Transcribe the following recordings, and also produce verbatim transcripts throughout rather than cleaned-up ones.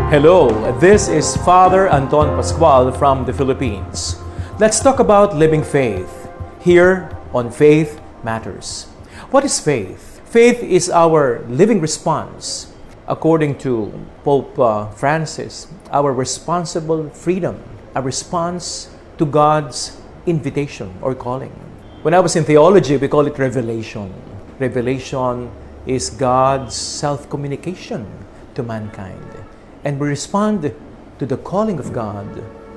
Hello, this is Father Anton Pascual from the Philippines. Let's talk about living faith here on Faith Matters. What is faith? Faith is our living response, according to Pope uh, Francis, our responsible freedom, a response to God's invitation or calling. When I was in theology, we call it revelation. Revelation is God's self-communication to mankind. And we respond to the calling of God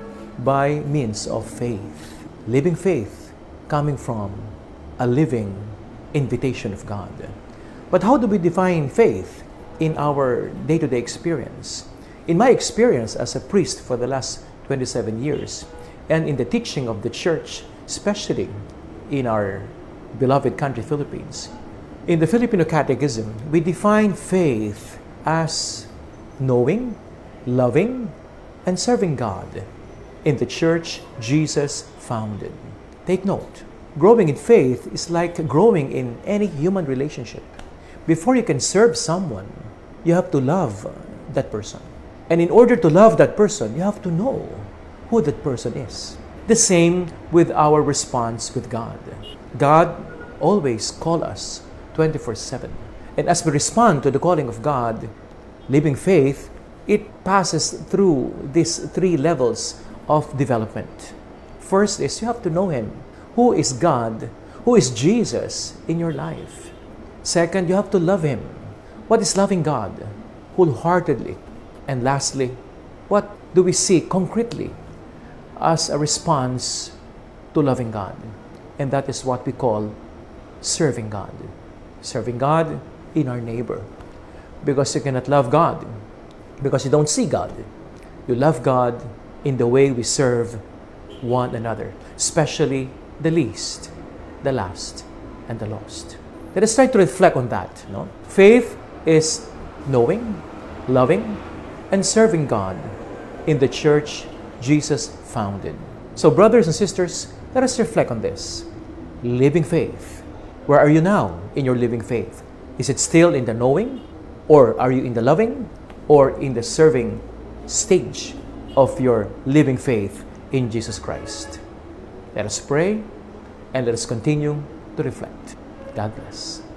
by means of faith. Living faith coming from a living invitation of God. But how do we define faith in our day-to-day experience? In my experience as a priest for the last twenty-seven years, and in the teaching of the church, especially in our beloved country, Philippines, in the Filipino Catechism, we define faith as knowing, loving, and serving God in the church Jesus founded. Take note, growing in faith is like growing in any human relationship. Before you can serve someone, you have to love that person. And in order to love that person, you have to know who that person is. The same with our response with God. God always calls us twenty-four seven. And as we respond to the calling of God, living faith, it passes through these three levels of development. First is you have to know Him. Who is God? Who is Jesus in your life? Second, you have to love Him. What is loving God? Wholeheartedly. And lastly, what do we see concretely as a response to loving God? And that is what we call serving God. Serving God in our neighbor. Because you cannot love God because you don't see God. You love God in the way we serve one another, especially the least, the last, and the lost. Let us try to reflect on that. No? Faith is knowing, loving, and serving God in the church Jesus founded. So, brothers and sisters, let us reflect on this. Living faith. Where are you now in your living faith? Is it still in the knowing? Or are you in the loving or in the serving stage of your living faith in Jesus Christ? Let us pray and let us continue to reflect. God bless.